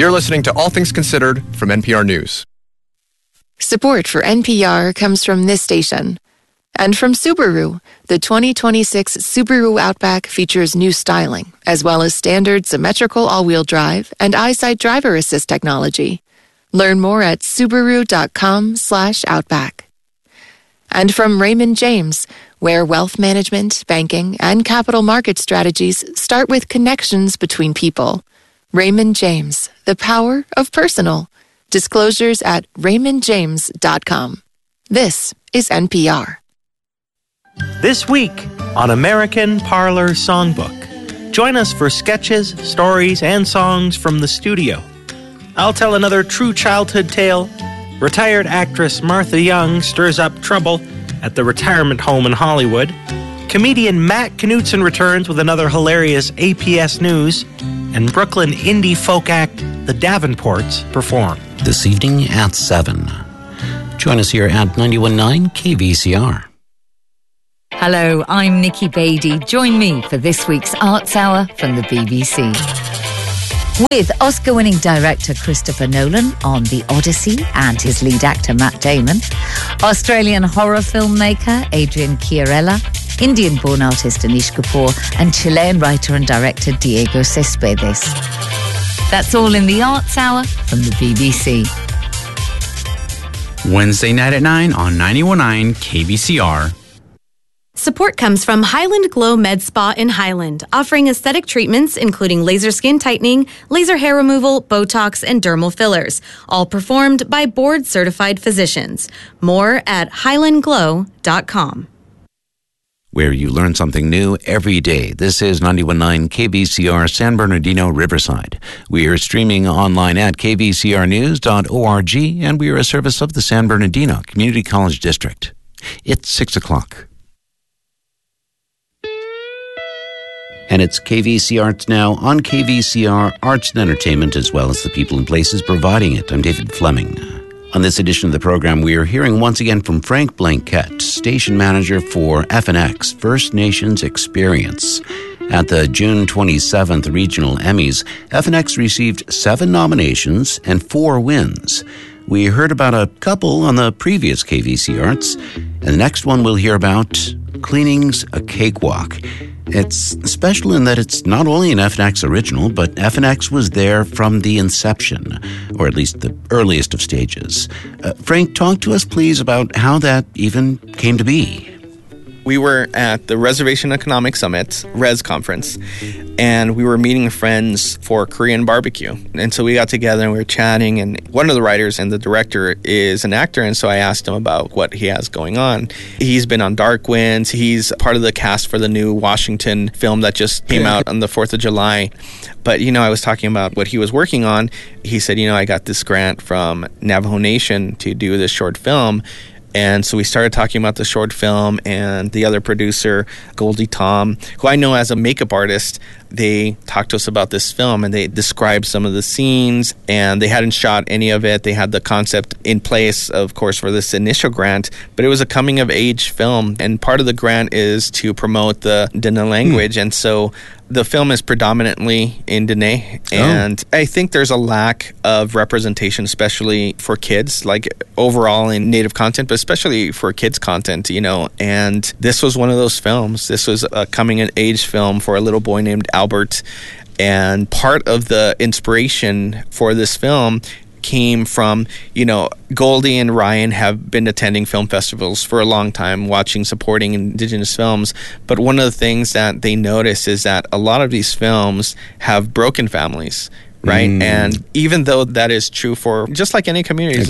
You're listening to All Things Considered from NPR News. Support for NPR comes from this station. And from Subaru, the 2026 Subaru Outback features new styling, as well as standard symmetrical all-wheel drive and EyeSight driver assist technology. Learn more at Subaru.com/Outback. And from Raymond James, where wealth management, banking, and capital market strategies start with connections between people. Raymond James, the power of personal. Disclosures at raymondjames.com. This is NPR. This week on American Parlor Songbook, join us for sketches, stories, and songs from the studio. I'll tell another true childhood tale. Retired actress Martha Young stirs up trouble at the retirement home in Hollywood. Comedian Matt Knutson returns with another hilarious APS news. And Brooklyn indie folk act The Davenports perform. This evening at 7. Join us here at 91.9 KVCR. Hello, I'm Nikki Beattie. Join me for this week's Arts Hour from the BBC. With Oscar-winning director Christopher Nolan on The Odyssey and his lead actor Matt Damon, Australian horror filmmaker Adrian Chiarella, Indian-born artist Anish Kapoor, and Chilean writer and director Diego Cespedes. That's all in the Arts Hour from the BBC. Wednesday night at 9 on 91.9 KVCR. Support comes from Highland Glow Med Spa in Highland, offering aesthetic treatments including laser skin tightening, laser hair removal, Botox, and dermal fillers, all performed by board-certified physicians. More at highlandglow.com. Where you learn something new every day. This is 91.9 KVCR San Bernardino, Riverside. We are streaming online at kvcrnews.org, and we are a service of the San Bernardino Community College District. It's 6 o'clock. And it's KVC Arts Now on KVCR Arts and Entertainment, as well as the people and places providing it. I'm David Fleming. On this edition of the program, we are hearing once again from Frank Blanquette, station manager for FNX, First Nations Experience. At the June 27th Regional Emmys, FNX received 7 nominations and 4 wins. We heard about a couple on the previous KVC Arts, and the next one we'll hear about, Cleaning's a Cakewalk. It's special in that it's not only an FNX original, but FNX was there from the inception, or at least the earliest of stages. Frank, talk to us, please, about how that even came to be. We were at the Reservation Economic Summit, RES conference, and we were meeting friends for Korean barbecue. And so we got together and we were chatting, and one of the writers and the director is an actor, and so I asked him about what he has going on. He's been on Dark Winds. He's part of the cast for the new Washington film that just came out on the 4th of July. But, I was talking about what he was working on. He said, I got this grant from Navajo Nation to do this short film. And so we started talking about the short film, and the other producer, Goldie Tom, who I know as a makeup artist, they talked to us about this film, and they described some of the scenes, and they hadn't shot any of it. They had the concept in place, of course, for this initial grant, but it was a coming-of-age film, and part of the grant is to promote the Dene language, and so the film is predominantly in Dene, and I think there's a lack of representation, especially for kids, like overall in Native content, but especially for kids' content, and this was one of those films. This was a coming-of-age film for a little boy named Albert, and part of the inspiration for this film came from, Goldie and Ryan have been attending film festivals for a long time, supporting Indigenous films. But one of the things that they notice is that a lot of these films have broken families, right? And even though that is true for just like any communities,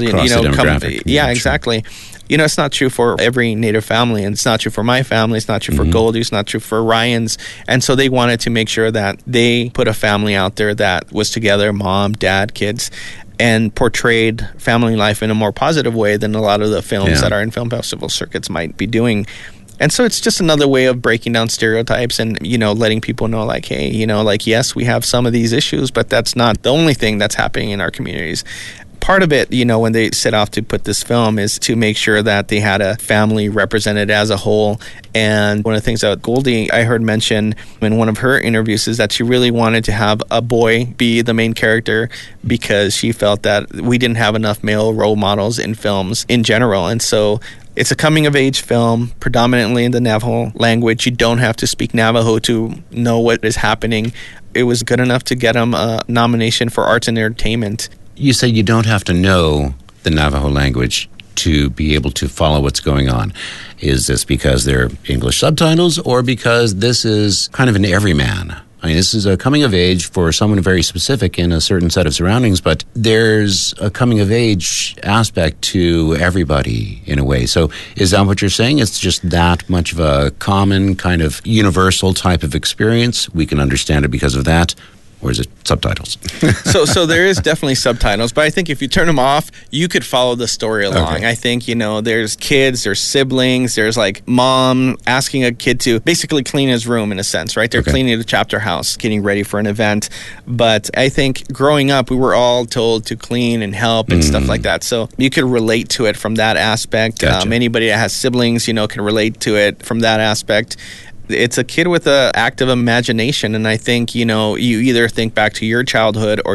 exactly. It's not true for every Native family, and it's not true for my family. It's not true for Goldie. It's not true for Ryan's. And so they wanted to make sure that they put a family out there that was together, mom, dad, kids, and portrayed family life in a more positive way than a lot of the films that are in film festival circuits might be doing. And so it's just another way of breaking down stereotypes and, letting people know, like, hey, yes, we have some of these issues, but that's not the only thing that's happening in our communities. part of it, when they set off to put this film is to make sure that they had a family represented as a whole. And one of the things that Goldie, I heard mention in one of her interviews, is that she really wanted to have a boy be the main character because she felt that we didn't have enough male role models in films in general. And so it's a coming-of-age film, predominantly in the Navajo language. You don't have to speak Navajo to know what is happening. It was good enough to get him a nomination for Arts and Entertainment. You say you don't have to know the Navajo language to be able to follow what's going on. Is this because they're English subtitles or because this is kind of an everyman? I mean, this is a coming of age for someone very specific in a certain set of surroundings, but there's a coming of age aspect to everybody in a way. So is that what you're saying? It's just that much of a common kind of universal type of experience. We can understand it because of that. Or is it subtitles? So there is definitely subtitles, but I think if you turn them off, you could follow the story along. Okay. I think, there's kids, there's siblings, there's like mom asking a kid to basically clean his room in a sense, right? They're cleaning the chapter house, getting ready for an event. But I think growing up, we were all told to clean and help and stuff like that. So you could relate to it from that aspect. Gotcha. Anybody that has siblings, can relate to it from that aspect. It's a kid with an active imagination, and I think, you either think back to your childhood or